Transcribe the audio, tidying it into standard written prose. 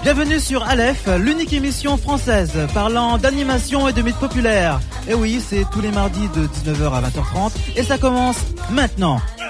Bienvenue sur Aleph, l'unique émission française parlant d'animation et de mythes populaires. Et oui, c'est tous les mardis de 19h à 20h30 et ça commence maintenant.